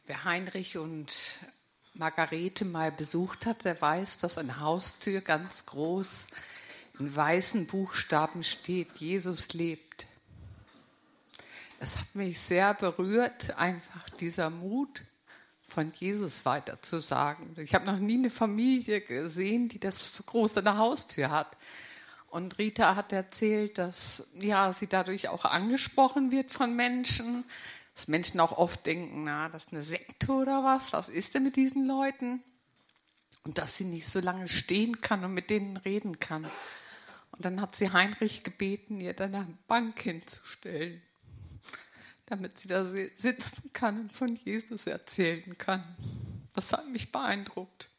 Wer Heinrich und Margarete mal besucht hat, der weiß, dass an der Haustür ganz groß in weißen Buchstaben steht: Jesus lebt. Es hat mich sehr berührt, einfach dieser Mut, von Jesus weiterzusagen. Ich habe noch nie eine Familie gesehen, die das so groß an der Haustür hat. Und Rita hat erzählt, dass sie dadurch auch angesprochen wird von Menschen, dass Menschen auch oft denken, das ist eine Sekte oder was ist denn mit diesen Leuten? Und dass sie nicht so lange stehen kann und mit denen reden kann. Und dann hat sie Heinrich gebeten, ihr dann eine Bank hinzustellen, damit sie da sitzen kann und von Jesus erzählen kann. Das hat mich beeindruckt.